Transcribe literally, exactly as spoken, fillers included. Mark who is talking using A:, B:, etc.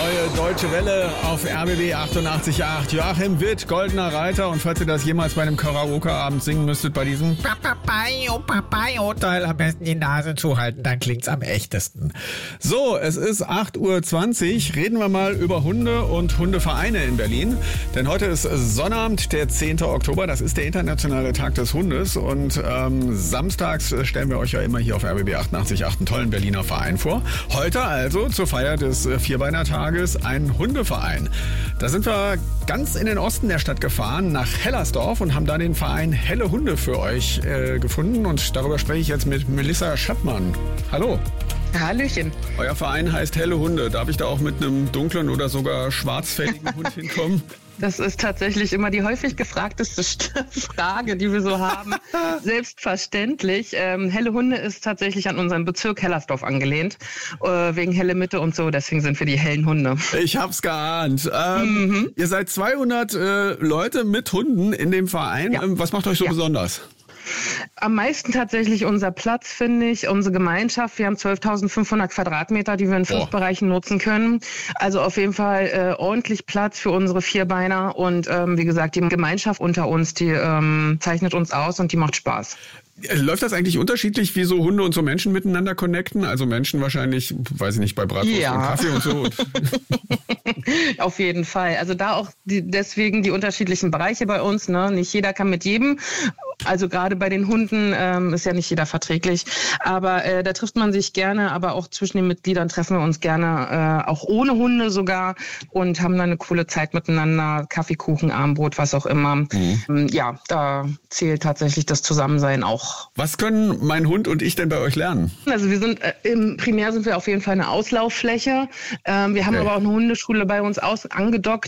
A: neue Deutsche Welle auf R B B achtundachtzig Komma acht. Joachim Witt, Goldener Reiter. Und falls ihr das jemals bei einem Karaoke-Abend singen müsstet, bei diesem Papapayo, Papayo Teil am besten die Nase zuhalten, dann klingt's am echtesten. So, es ist acht Uhr zwanzig. Reden wir mal über Hunde und Hundevereine in Berlin. Denn heute ist Sonnabend, der zehnte Oktober. Das ist der internationale Tag des Hundes. Und ähm, samstags stellen wir euch ja immer hier auf R B B achtundachtzig Komma acht einen tollen Berliner Verein vor. Heute also zur Feier des Vierbeinertages ein Hundeverein. Da sind wir ganz in den Osten der Stadt gefahren, nach Hellersdorf, und haben da den Verein Helle Hunde für euch äh, gefunden. Und darüber spreche ich jetzt mit Melissa Schappmann. Hallo.
B: Hallöchen.
A: Euer Verein heißt Helle Hunde. Darf ich da auch mit einem dunklen oder sogar schwarzfälligen Hund hinkommen?
B: Das ist tatsächlich immer die häufig gefragteste Frage, die wir so haben. Selbstverständlich. Ähm, Helle Hunde ist tatsächlich an unseren Bezirk Hellersdorf angelehnt, äh, wegen Helle Mitte und so. Deswegen sind wir die hellen Hunde.
A: Ich hab's geahnt. Ähm, mhm. Ihr seid zweihundert äh, Leute mit Hunden in dem Verein. Ja. Ähm, was macht euch so ja. besonders?
B: Am meisten tatsächlich unser Platz, finde ich, unsere Gemeinschaft. Wir haben zwölftausendfünfhundert Quadratmeter, die wir in fünf Boah. Bereichen nutzen können. Also auf jeden Fall äh, ordentlich Platz für unsere Vierbeiner. Und ähm, wie gesagt, die Gemeinschaft unter uns, die ähm, zeichnet uns aus und die macht Spaß.
A: Läuft das eigentlich unterschiedlich, wie so Hunde und so Menschen miteinander connecten? Also Menschen wahrscheinlich, weiß ich nicht, bei Bratwurst ja. und Kaffee und so.
B: Auf jeden Fall. Also da auch die, deswegen die unterschiedlichen Bereiche bei uns. Ne? Nicht jeder kann mit jedem. Also gerade bei den Hunden ähm, ist ja nicht jeder verträglich. Aber äh, da trifft man sich gerne. Aber auch zwischen den Mitgliedern treffen wir uns gerne, äh, auch ohne Hunde sogar. Und haben dann eine coole Zeit miteinander. Kaffee, Kuchen, Armbrot, was auch immer. Mhm. Ja, da zählt tatsächlich das Zusammensein auch.
A: Was können mein Hund und ich denn bei euch lernen?
B: Also wir sind, äh, im primär sind wir auf jeden Fall eine Auslauffläche. Ähm, wir haben okay. aber auch eine Hundeschule bei uns aus, angedockt.